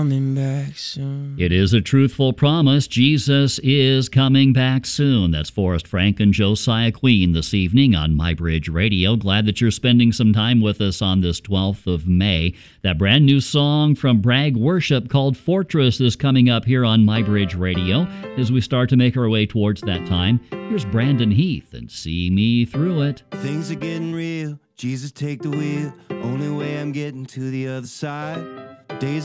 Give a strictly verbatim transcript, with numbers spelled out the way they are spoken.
Coming back soon. It is a truthful promise. Jesus is coming back soon. That's Forrest Frank and Josiah Queen this evening on MyBridge Radio. Glad that you're spending some time with us on this twelfth of May. That brand new song from Bragg Worship called Fortress is coming up here on MyBridge Radio. As we start to make our way towards that time, here's Brandon Heath and See Me Through It. Things are getting real. Jesus, take the wheel. Only way I'm getting to the other side. Days